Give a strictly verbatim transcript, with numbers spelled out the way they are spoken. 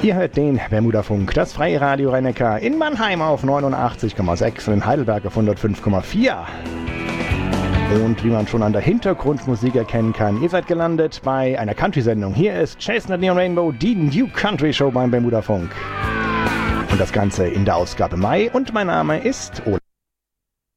Ihr hört den Bermudafunk, das freie Radio Rhein-Neckar in Mannheim auf neunundachtzig Komma sechs und in Heidelberg auf hundertfünf Komma vier. Und wie man schon an der Hintergrundmusik erkennen kann, ihr seid gelandet bei einer Country-Sendung. Hier ist Chestnut Neon Rainbow, die New Country Show beim Bermudafunk. Und das Ganze in der Ausgabe Mai. Und mein Name ist Olaf.